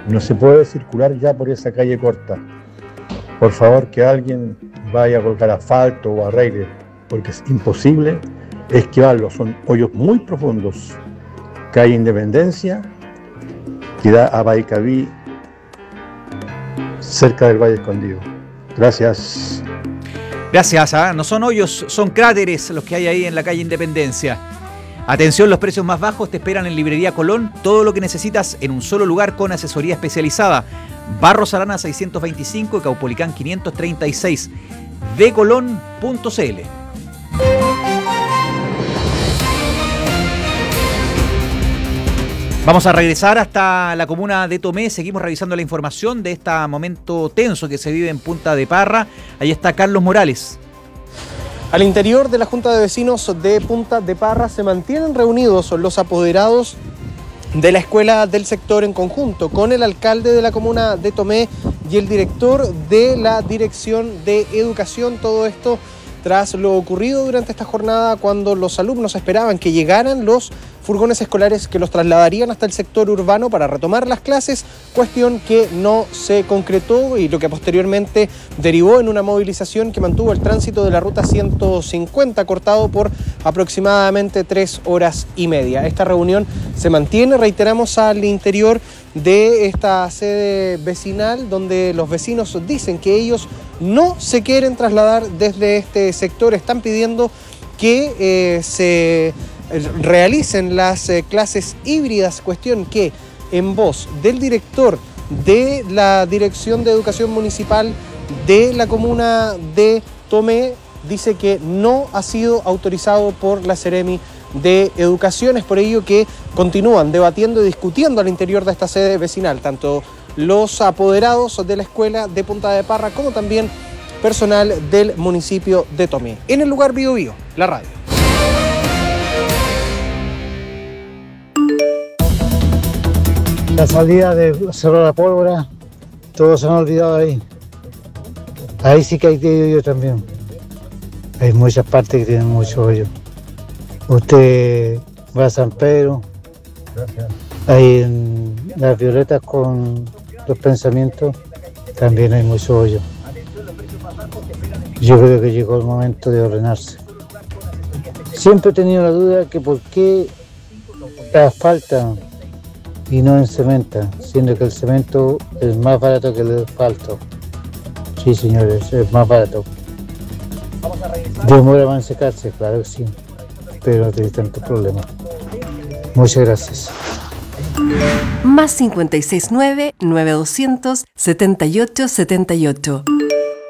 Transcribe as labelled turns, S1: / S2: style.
S1: No se puede circular ya por esa calle corta. Por favor, que alguien vaya a colocar asfalto o arregle, porque es imposible esquivarlo. Son hoyos muy profundos. Calle Independencia, que da a Baicaví, cerca del Valle Escondido. Gracias.
S2: Gracias, no son hoyos, son cráteres los que hay ahí en la calle Independencia. Atención, los precios más bajos te esperan en Librería Colón. Todo lo que necesitas en un solo lugar con asesoría especializada. Barros Arana 625 y Caupolicán 536. Decolón.cl. Vamos a regresar hasta la comuna de Tomé. Seguimos revisando la información de este momento tenso que se vive en Punta de Parra. Ahí está Carlos Morales.
S3: Al interior de la Junta de Vecinos de Punta de Parra se mantienen reunidos los apoderados de la escuela del sector en conjunto con el alcalde de la comuna de Tomé y el director de la Dirección de Educación. Todo esto tras lo ocurrido durante esta jornada, cuando los alumnos esperaban que llegaran los furgones escolares que los trasladarían hasta el sector urbano para retomar las clases, cuestión que no se concretó y lo que posteriormente derivó en una movilización que mantuvo el tránsito de la ruta 150 cortado por aproximadamente 3 horas y media. Esta reunión se mantiene, reiteramos, al interior de esta sede vecinal, donde los vecinos dicen que ellos no se quieren trasladar desde este sector. Están pidiendo que se realicen las clases híbridas, cuestión que en voz del director de la Dirección de Educación Municipal de la comuna de Tomé dice que no ha sido autorizado por la Seremi de Educación. Es por ello que continúan debatiendo y discutiendo al interior de esta sede vecinal, tanto los apoderados de la escuela de Punta de Parra como también personal del municipio de Tomé. En el lugar Bío Bío, la radio.
S4: La salida de Cerro La Pólvora, todos se han olvidado ahí. Ahí sí que hay hoyo también. Hay muchas partes que tienen mucho hoyo. Usted va a San Pedro, ahí en las Violetas con los Pensamientos, también hay mucho hoyo. Yo creo que llegó el momento de ordenarse. Siempre he tenido la duda que por qué asfaltan y no en cementa, siendo que el cemento es más barato que el asfalto. Sí, señores, es más barato. Demora más en secarse, claro que sí, pero no tiene tanto problema. Muchas gracias.
S5: +569 9200 7878.